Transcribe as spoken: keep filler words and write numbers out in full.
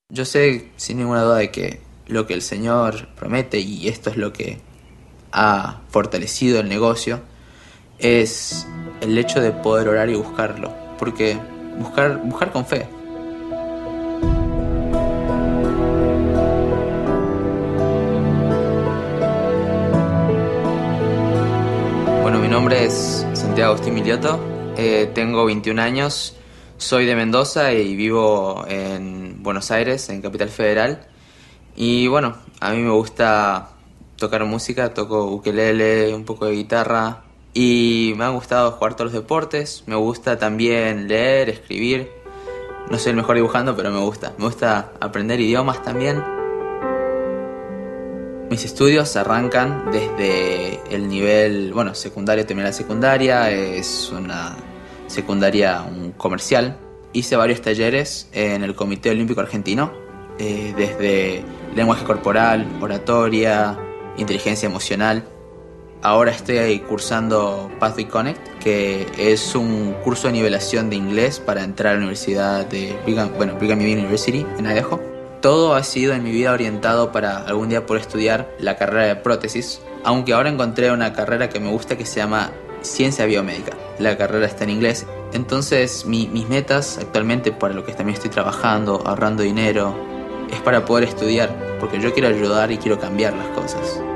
Yo sé sin ninguna duda de que lo que el Señor promete, y esto es lo que ha fortalecido el negocio, es el hecho de poder orar y buscarlo. Porque buscar, buscar con fe. Bueno, mi nombre es Santiago Agustín Milioto, eh, tengo veintiún años, soy de Mendoza y vivo en Buenos Aires, en Capital Federal. Y bueno, a mí me gusta tocar música, toco ukelele, un poco de guitarra y me han gustado jugar todos los deportes, me gusta también leer, escribir. No soy el mejor dibujando, pero me gusta. Me gusta aprender idiomas también. Mis estudios arrancan desde el nivel, bueno, secundario, terminé la secundaria, es una secundaria un comercial. Hice varios talleres en el Comité Olímpico Argentino, eh, desde lenguaje corporal, oratoria, inteligencia emocional. Ahora estoy cursando Pathway Connect, que es un curso de nivelación de inglés para entrar a la Universidad de Brigham, bueno, Brigham Young University en Idaho. Todo ha sido en mi vida orientado para algún día poder estudiar la carrera de prótesis, aunque ahora encontré una carrera que me gusta que se llama Ciencia Biomédica. La carrera está en inglés, entonces mi, mis metas actualmente, para lo que también estoy trabajando, ahorrando dinero, es para poder estudiar, porque yo quiero ayudar y quiero cambiar las cosas.